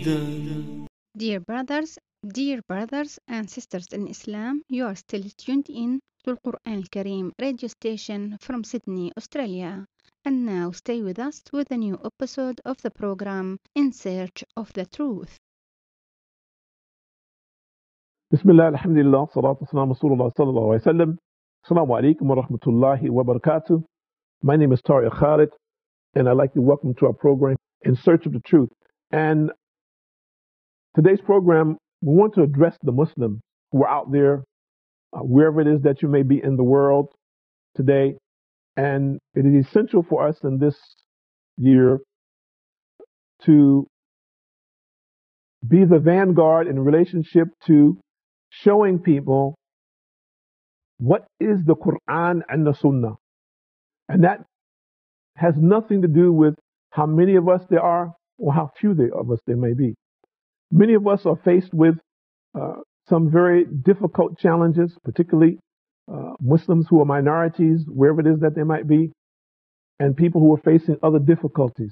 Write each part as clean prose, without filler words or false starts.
Dear brothers and sisters in Islam, you are still tuned in to Al Quran Al Kareem radio station from Sydney, Australia. And now stay with us with a new episode of the program In Search of the Truth. Bismillah, alhamdulillah, salatu wassalamu rasulullah sallallahu alayhi wa sallam. Assalamu alaikum wa rahmatullahi wa barakatuh. My name is Tariq Khalid, and I'd like to welcome to our program, In Search of the Truth. And today's program, we want to address the Muslims who are out there, wherever it is that you may be in the world today. And it is essential for us in this year to be the vanguard in relationship to showing people what is the Quran and the Sunnah. And that has nothing to do with how many of us there are or how few of us there may be. Many of us are faced with some very difficult challenges, particularly Muslims who are minorities, wherever it is that they might be, and people who are facing other difficulties.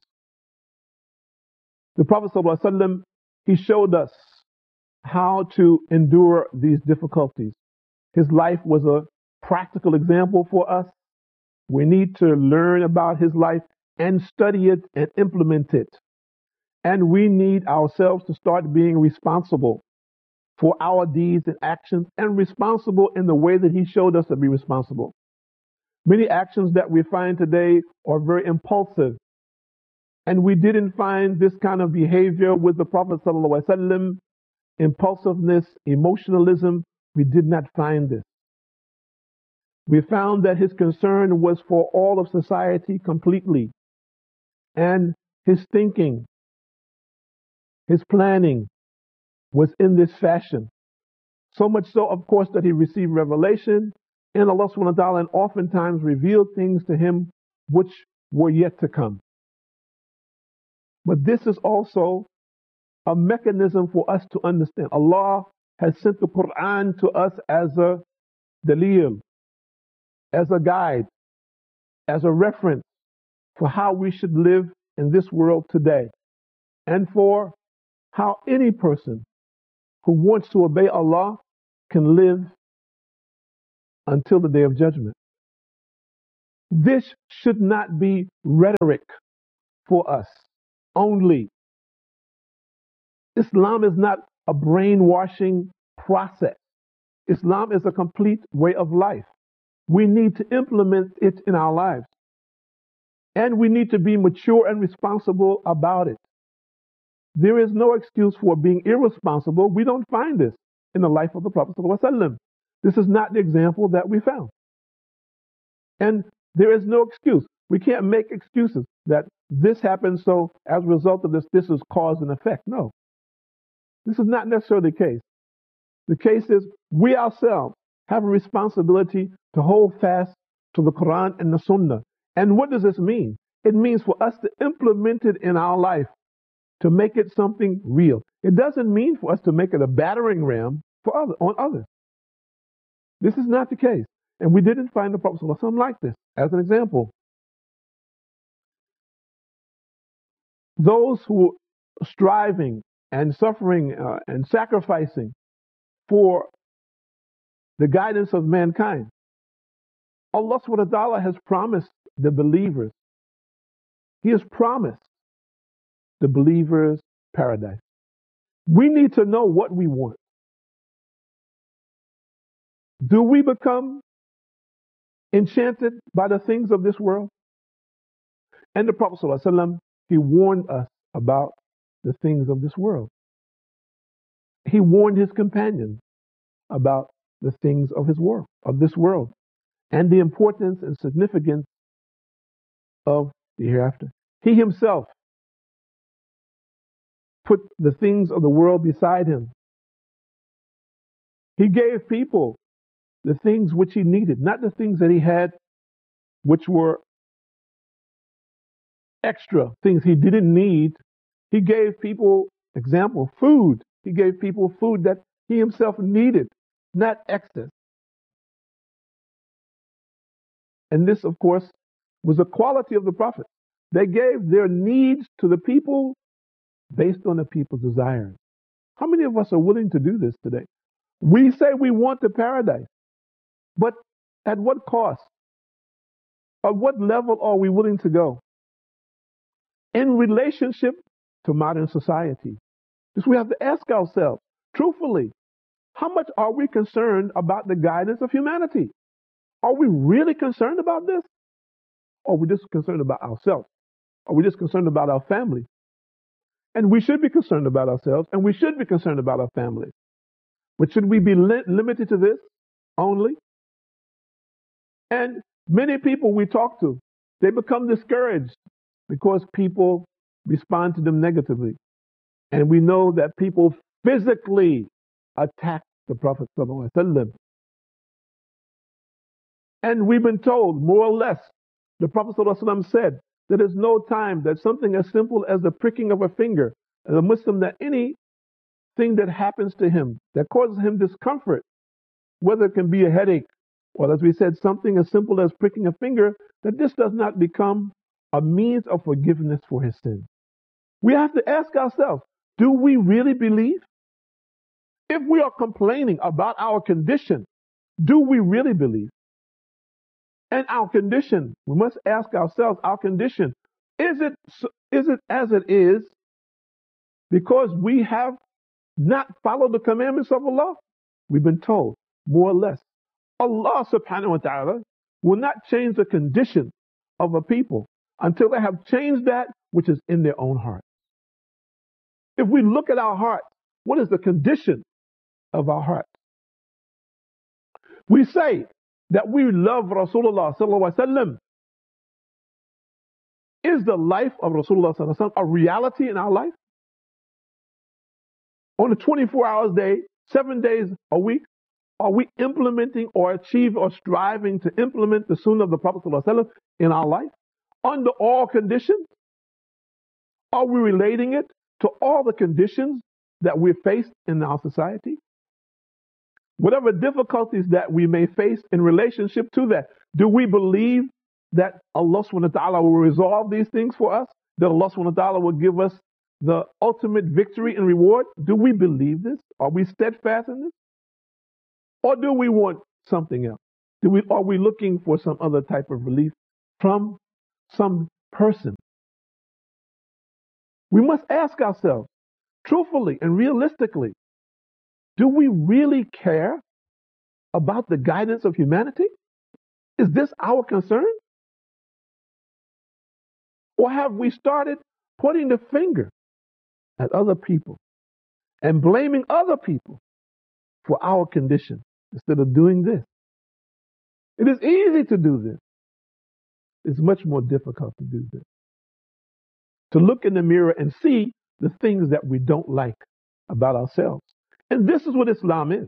The Prophet ﷺ, he showed us how to endure these difficulties. His life was a practical example for us. We need to learn about his life and study it and implement it. And we need ourselves to start being responsible for our deeds and actions, and responsible in the way that he showed us to be responsible. Many actions that we find today are very impulsive. And we didn't find this kind of behavior with the Prophet ﷺ. Impulsiveness, emotionalism, we did not find this. We found that his concern was for all of society completely. And his thinking, his planning was in this fashion. So much so, of course, that he received revelation, and Allah subhanahu wa ta'ala and oftentimes revealed things to him which were yet to come. But this is also a mechanism for us to understand. Allah has sent the Quran to us as a dalil, as a guide, as a reference for how we should live in this world today, and for how any person who wants to obey Allah can live until the day of judgment. This should not be rhetoric for us only. Islam is not a brainwashing process. Islam is a complete way of life. We need to implement it in our lives. And we need to be mature and responsible about it. There is no excuse for being irresponsible. We don't find this in the life of the Prophet ﷺ. This is not the example that we found. And there is no excuse. We can't make excuses that this happened, so as a result of this, this is cause and effect. No. This is not necessarily the case. The case is we ourselves have a responsibility to hold fast to the Quran and the Sunnah. And what does this mean? It means for us to implement it in our life, to make it something real. It doesn't mean for us to make it a battering ram on others. This is not the case. And we didn't find the Prophet ﷺ like this. As an example, those who are striving and suffering and sacrificing for the guidance of mankind, Allah subhanahu wa ta'ala has promised the believers, He has promised the believers paradise. We need to know what we want. Do we become enchanted by the things of this world? And the Prophet ﷺ, he warned us about the things of this world. He warned his companions about the things of this world, and the importance and significance of the hereafter. He himself put the things of the world beside him. He gave people the things which he needed, not the things that he had, which were extra, things he didn't need. He gave people, example, food. He gave people food that he himself needed, not excess. And this, of course, was a quality of the Prophet. They gave their needs to the people based on the people's desires. How many of us are willing to do this today? We say we want the paradise, but at what cost? At what level are we willing to go in relationship to modern society? Because we have to ask ourselves, truthfully, how much are we concerned about the guidance of humanity? Are we really concerned about this? Or are we just concerned about ourselves? Are we just concerned about our family? And we should be concerned about ourselves, and we should be concerned about our families. But should we be limited to this only? And many people we talk to, they become discouraged because people respond to them negatively. And we know that people physically attack the Prophet ﷺ. And we've been told, more or less, the Prophet ﷺ said, there is no time that something as simple as the pricking of a finger, as a Muslim, that anything that happens to him that causes him discomfort, whether it can be a headache, or as we said, something as simple as pricking a finger, that this does not become a means of forgiveness for his sin. We have to ask ourselves, do we really believe? If we are complaining about our condition, do we really believe? And our condition, we must ask ourselves, our condition, is it as it is because we have not followed the commandments of Allah? We've been told, more or less, Allah subhanahu wa ta'ala will not change the condition of a people until they have changed that which is in their own heart. If we look at our heart, what is the condition of our heart? We say that we love Rasulullah sallallahu alaihi wasallam. Is the life of Rasulullah sallallahu alaihi wasallam a reality in our life? On a 24-hour day, 7 days a week, are we implementing or achieve or striving to implement the sunnah of the Prophet sallallahu alaihi wasallam in our life? Under all conditions? Are we relating it to all the conditions that we face in our society? Whatever difficulties that we may face in relationship to that, do we believe that Allah subhanahu wa ta'ala will resolve these things for us? That Allah subhanahu wa ta'ala will give us the ultimate victory and reward? Do we believe this? Are we steadfast in this? Or do we want something else? Are we looking for some other type of relief from some person? We must ask ourselves, truthfully and realistically, do we really care about the guidance of humanity? Is this our concern? Or have we started pointing the finger at other people and blaming other people for our condition instead of doing this? It is easy to do this. It's much more difficult to do this. To look in the mirror and see the things that we don't like about ourselves. And this is what Islam is.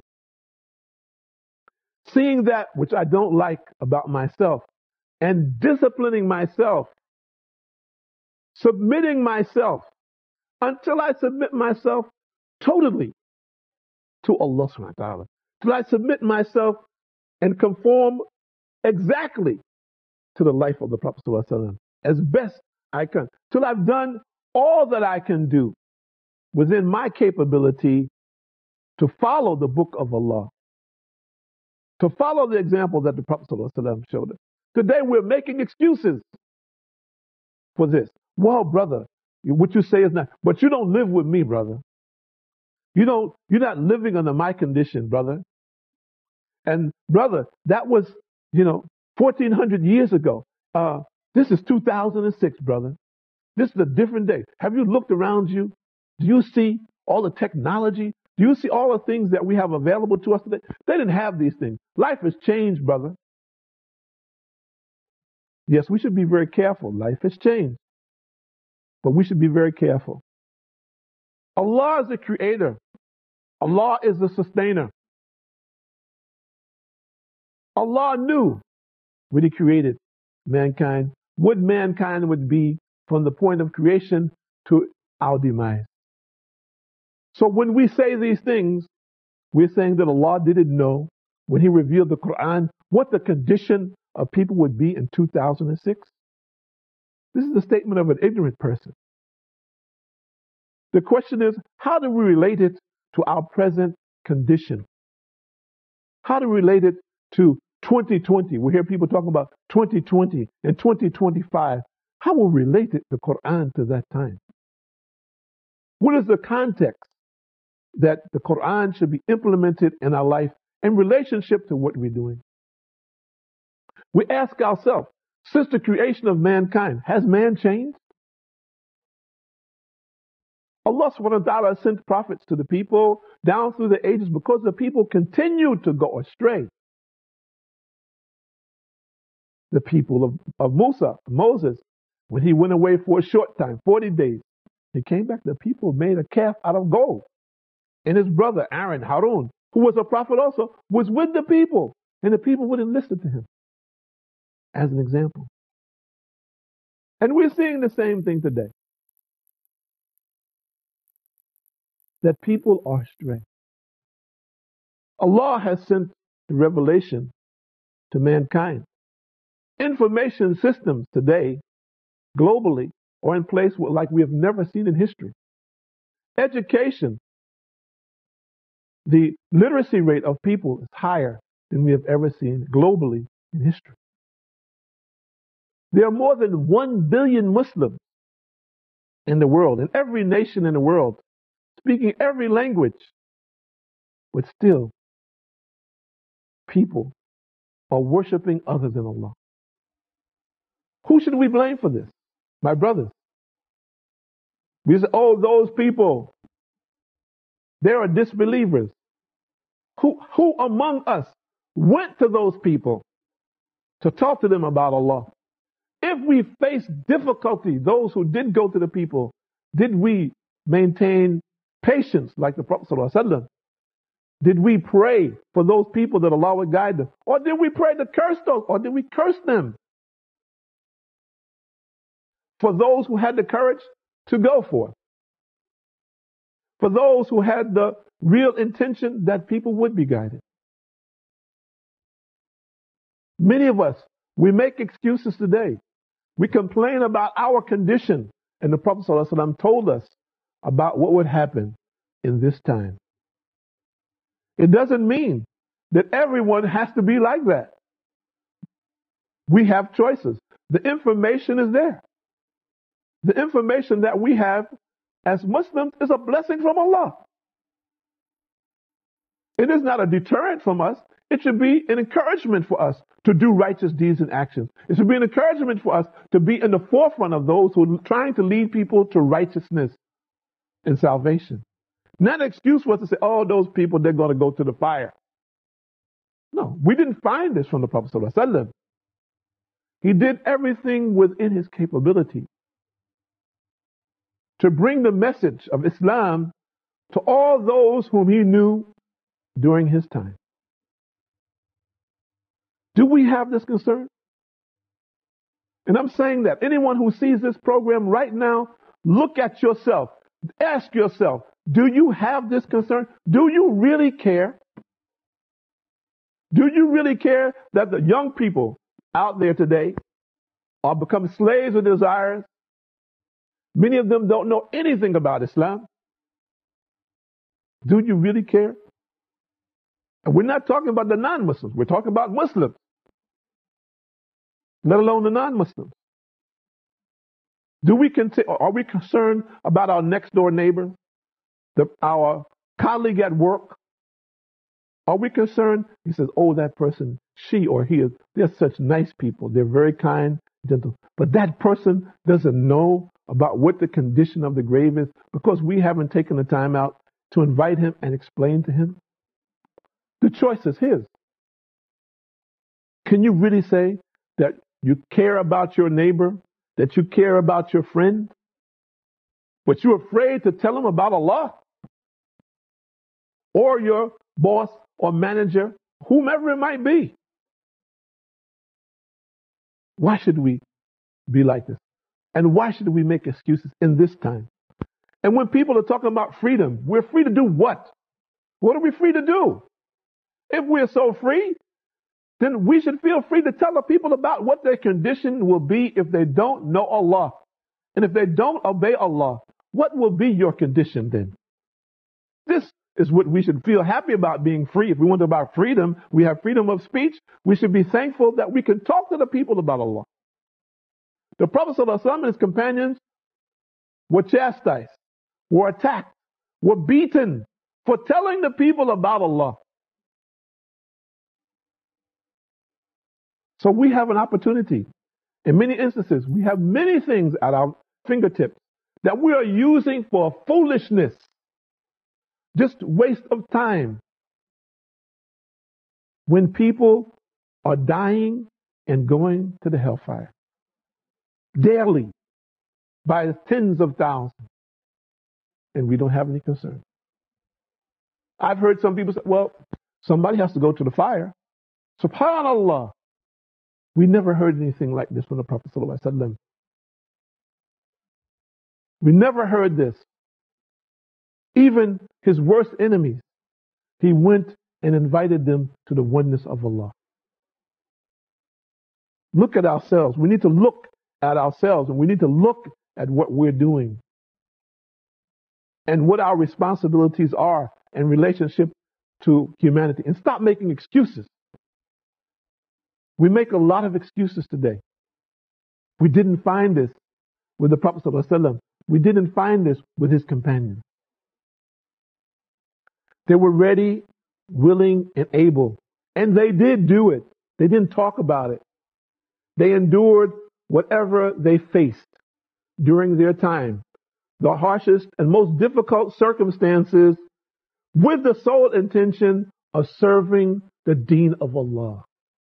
Seeing that which I don't like about myself and disciplining myself, submitting myself until I submit myself totally to Allah subhanahu wa ta'ala. Till I submit myself and conform exactly to the life of the Prophet sallallahu alaihi wasallam as best I can. Till I've done all that I can do within my capability to follow the book of Allah, to follow the example that the Prophet ﷺ showed us. Today we're making excuses for this. Well, brother, what you say is not, but you don't live with me, brother. You're not living under my condition, brother. And brother, that was, 1400 years ago. This is 2006, brother. This is a different day. Have you looked around you? Do you see all the technology? Do you see all the things that we have available to us today? They didn't have these things. Life has changed, brother. Yes, we should be very careful. Life has changed. But we should be very careful. Allah is the creator. Allah is the sustainer. Allah knew when He created mankind what mankind would be from the point of creation to our demise. So when we say these things, we're saying that Allah didn't know when He revealed the Quran what the condition of people would be in 2006. This is the statement of an ignorant person. The question is, how do we relate it to our present condition? How do we relate it to 2020? We hear people talking about 2020 and 2025. How will we relate the Quran to that time? What is the context that the Quran should be implemented in our life in relationship to what we're doing? We ask ourselves, since the creation of mankind, has man changed? Allah subhanahu wa ta'ala sent prophets to the people down through the ages because the people continued to go astray. The people of Moses, when he went away for a short time, 40 days, he came back, the people made a calf out of gold. And his brother Aaron, Harun, who was a prophet also, was with the people. And the people wouldn't listen to him, as an example. And we're seeing the same thing today. That people are astray. Allah has sent the revelation to mankind. Information systems today, globally, are in place like we have never seen in history. Education, the literacy rate of people is higher than we have ever seen globally in history. There are more than 1 billion Muslims in the world, in every nation in the world, speaking every language, but still people are worshiping other than Allah. Who should we blame for this? My brothers. We say, oh, those people, they are disbelievers. Who among us went to those people to talk to them about Allah? If we face difficulty, those who did go to the people, did we maintain patience like the Prophet ﷺ? Did we pray for those people that Allah would guide them? Or did we pray to curse those? Or did we curse them? For those who had the courage to go for it. For those who had the real intention that people would be guided. Many of us, we make excuses today. We complain about our condition. And the Prophet ﷺ told us about what would happen in this time. It doesn't mean that everyone has to be like that. We have choices. The information is there. The information that we have as Muslims is a blessing from Allah. It is not a deterrent from us. It should be an encouragement for us to do righteous deeds and actions. It should be an encouragement for us to be in the forefront of those who are trying to lead people to righteousness and salvation. Not an excuse for us to say, oh, those people, they're going to go to the fire. No, we didn't find this from the Prophet ﷺ. He did everything within his capability to bring the message of Islam to all those whom he knew during his time. Do we have this concern? And I'm saying that anyone who sees this program right now, look at yourself. Ask yourself, do you have this concern? Do you really care? Do you really care that the young people out there today are becoming slaves of desires? Many of them don't know anything about Islam. Do you really care? And we're not talking about the non-Muslims. We're talking about Muslims, let alone the non-Muslims. Are we concerned about our next door neighbor, our colleague at work? Are we concerned? He says, oh, that person, she or he, they're such nice people. They're very kind, gentle. But that person doesn't know about what the condition of the grave is because we haven't taken the time out to invite him and explain to him. The choice is his. Can you really say that you care about your neighbor, that you care about your friend, but you're afraid to tell him about Allah or your boss or manager, whomever it might be? Why should we be like this? And why should we make excuses in this time? And when people are talking about freedom, we're free to do what? What are we free to do? If we're so free, then we should feel free to tell the people about what their condition will be if they don't know Allah. And if they don't obey Allah, what will be your condition then? This is what we should feel happy about, being free. If we want about freedom, we have freedom of speech. We should be thankful that we can talk to the people about Allah. The Prophet ﷺ and his companions were chastised, were attacked, were beaten for telling the people about Allah. So we have an opportunity. In many instances, we have many things at our fingertips that we are using for foolishness, just waste of time. When people are dying and going to the hellfire daily by tens of thousands, and we don't have any concern. I've heard some people say, well, somebody has to go to the fire. SubhanAllah. We never heard anything like this from the Prophet ﷺ. We never heard this. Even his worst enemies, he went and invited them to the oneness of Allah. Look at ourselves. We need to look at ourselves, and we need to look at what we're doing and what our responsibilities are in relationship to humanity, and stop making excuses. We make a lot of excuses today. We didn't find this with the Prophet ﷺ. We didn't find this with his companions. They were ready, willing, and able. And they did do it. They didn't talk about it. They endured whatever they faced during their time, the harshest and most difficult circumstances, with the sole intention of serving the deen of Allah.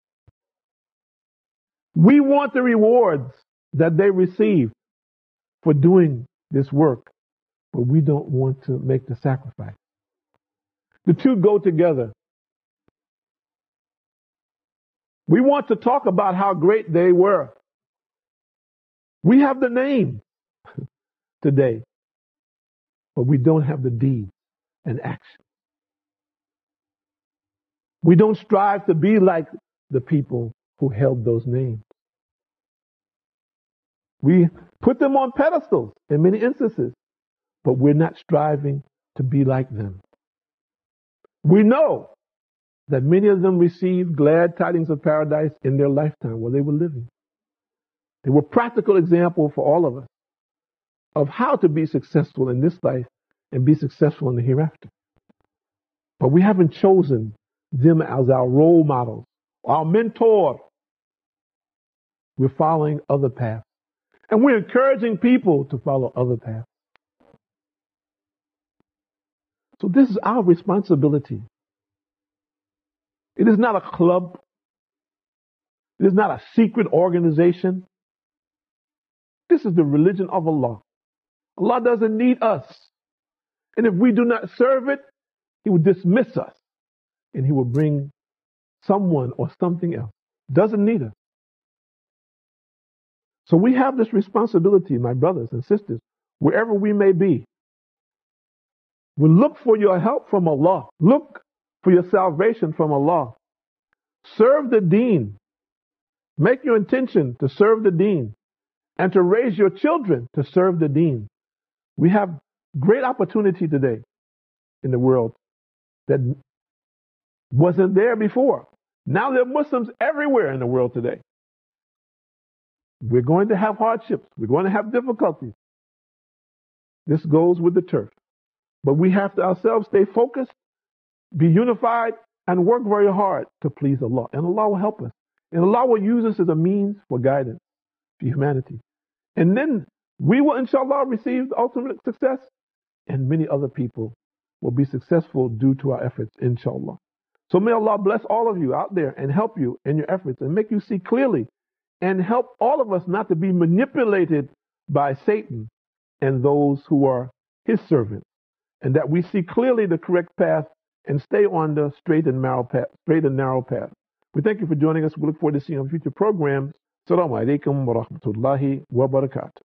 We want the rewards that they received for doing this work, but we don't want to make the sacrifice. The two go together. We want to talk about how great they were. We have the name today, but we don't have the deed and action. We don't strive to be like the people who held those names. We put them on pedestals in many instances, but we're not striving to be like them. We know that many of them received glad tidings of paradise in their lifetime while they were living. They were practical example for all of us of how to be successful in this life and be successful in the hereafter. But we haven't chosen them as our role models, our mentor. We're following other paths. And we're encouraging people to follow other paths. So this is our responsibility. It is not a club. It is not a secret organization. This is the religion of Allah. Allah doesn't need us. And if we do not serve it, He will dismiss us. And He will bring someone or something else. Doesn't need us. So we have this responsibility, my brothers and sisters, wherever we may be. We look for your help from Allah. Look for your salvation from Allah. Serve the deen. Make your intention to serve the deen and to raise your children to serve the deen. We have great opportunity today in the world that wasn't there before. Now there are Muslims everywhere in the world today. We're going to have hardships. We're going to have difficulties. This goes with the turf. But we have to ourselves stay focused, be unified, and work very hard to please Allah. And Allah will help us. And Allah will use us as a means for guidance for humanity. And then we will, inshallah, receive the ultimate success. And many other people will be successful due to our efforts, inshallah. So may Allah bless all of you out there and help you in your efforts and make you see clearly, and help all of us not to be manipulated by Satan and those who are his servants, and that we see clearly the correct path and stay on the straight and narrow path. We thank you for joining us. We look forward to seeing you on future programs. Assalamu alaikum wa rahmatullahi wa barakatuh.